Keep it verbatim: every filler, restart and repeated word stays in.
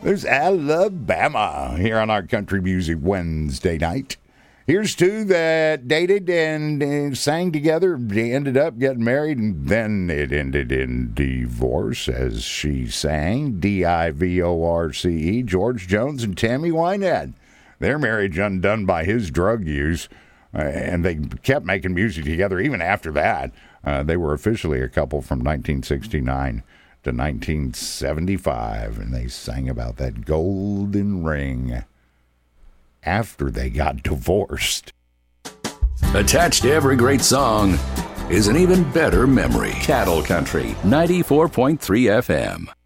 There's Alabama here on our Country Music Wednesday night. Here's two that dated and uh, sang together. They ended up getting married, and then it ended in divorce, as she sang. D I V O R C E, George Jones and Tammy Wynette. Their marriage undone by his drug use, uh, and they kept making music together even after that. Uh, they were officially a couple from nineteen sixty-nine to nineteen seventy-five, and they sang about that golden ring after they got divorced. Attached to every great song is an even better memory. Cattle Country, ninety-four point three F M.